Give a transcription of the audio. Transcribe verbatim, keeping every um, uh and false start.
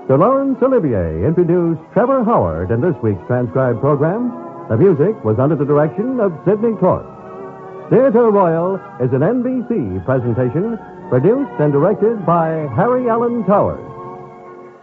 Sir Laurence Olivier introduced Trevor Howard in this week's transcribed program. The music was under the direction of Sidney Torch. Theatre Royal is an N B C presentation produced and directed by Harry Allen Towers.